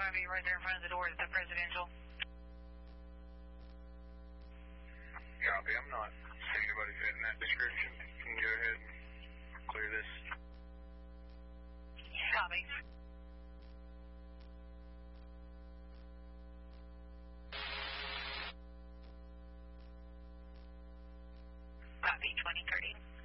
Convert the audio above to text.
5 right there in front of the door. Is that presidential? Copy. I'm not seeing anybody fitting that description.